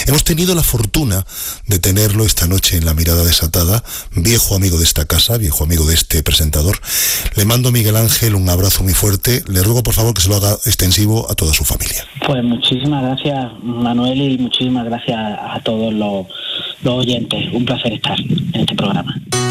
Hemos tenido la fortuna de tenerlo esta noche en La Mirada Desatada, viejo amigo de esta casa, viejo amigo de este presentador. Le mando a Miguel Ángel un abrazo muy fuerte. Le ruego por favor que se lo haga extensivo a toda su familia. Pues muchísimas gracias, Manuel, y muchísimas gracias a todos los oyentes. Un placer estar en este programa.